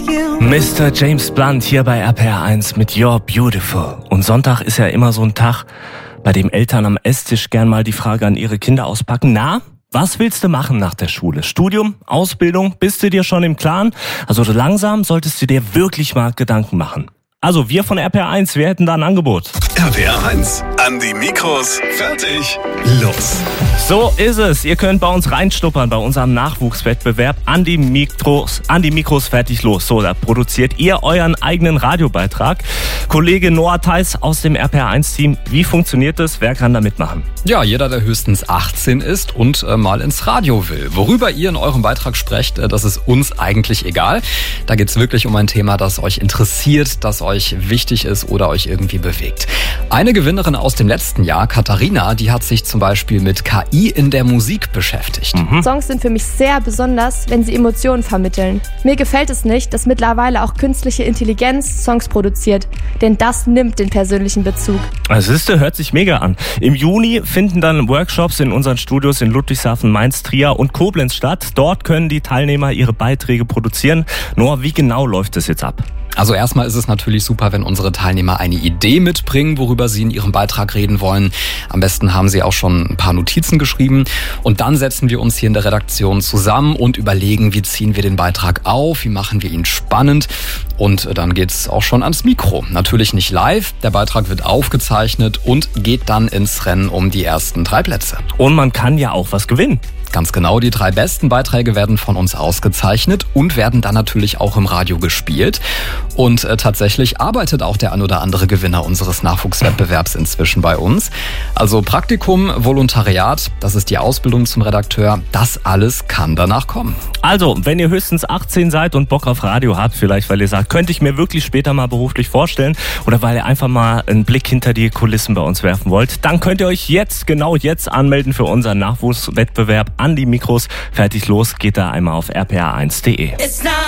Mr. James Blunt hier bei RPR1 mit You're Beautiful. Und Sonntag ist ja immer so ein Tag, bei dem Eltern am Esstisch gern mal die Frage an ihre Kinder auspacken. Na, was willst du machen nach der Schule? Studium, Ausbildung, bist du dir schon im Klaren? Also so langsam solltest du dir wirklich mal Gedanken machen. Also wir von RPR1, wir hätten da ein Angebot. RPR1, an die Mikros, fertig, los. So ist es. Ihr könnt bei uns reinschnuppern bei unserem Nachwuchswettbewerb an die Mikros, fertig, los. So, da produziert ihr euren eigenen Radiobeitrag. Kollege Noah Theis aus dem RPR1-Team, wie funktioniert das? Wer kann da mitmachen? Ja, jeder, der höchstens 18 ist und mal ins Radio will. Worüber ihr in eurem Beitrag sprecht, das ist uns eigentlich egal. Da geht's wirklich um ein Thema, das euch interessiert, das euch wichtig ist oder euch irgendwie bewegt. Eine Gewinnerin aus dem letzten Jahr, Katharina, die hat sich zum Beispiel mit KI in der Musik beschäftigt. Songs sind für mich sehr besonders, wenn sie Emotionen vermitteln. Mir gefällt es nicht, dass mittlerweile auch künstliche Intelligenz Songs produziert, denn das nimmt den persönlichen Bezug. Also hört sich mega an. Im Juni finden dann Workshops in unseren Studios in Ludwigshafen, Mainz, Trier und Koblenz statt. Dort können die Teilnehmer ihre Beiträge produzieren. Noah, wie genau läuft es jetzt ab? Also erstmal ist es natürlich super, wenn unsere Teilnehmer eine Idee mitbringen, worüber sie in ihrem Beitrag reden wollen. Am besten haben sie auch schon ein paar Notizen geschrieben. Und dann setzen wir uns hier in der Redaktion zusammen und überlegen, wie ziehen wir den Beitrag auf, wie machen wir ihn spannend. Und dann geht's auch schon ans Mikro. Natürlich nicht live, der Beitrag wird aufgezeichnet und geht dann ins Rennen um die ersten 3 Plätze. Und man kann ja auch was gewinnen. Ganz genau, die 3 besten Beiträge werden von uns ausgezeichnet und werden dann natürlich auch im Radio gespielt. Und tatsächlich arbeitet auch der ein oder andere Gewinner unseres Nachwuchswettbewerbs inzwischen bei uns. Also Praktikum, Volontariat, das ist die Ausbildung zum Redakteur, das alles kann danach kommen. Also, wenn ihr höchstens 18 seid und Bock auf Radio habt, vielleicht weil ihr sagt, könnte ich mir wirklich später mal beruflich vorstellen oder weil ihr einfach mal einen Blick hinter die Kulissen bei uns werfen wollt, dann könnt ihr euch genau jetzt anmelden für unseren Nachwuchswettbewerb an die Mikros. Fertig, los, geht da einmal auf rpr1.de.